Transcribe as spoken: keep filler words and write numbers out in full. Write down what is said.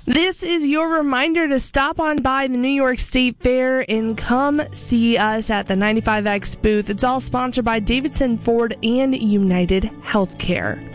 This is your reminder to stop on by the New York State Fair and come see us at the ninety-five X booth. It's all sponsored by Davidson Ford and United Healthcare.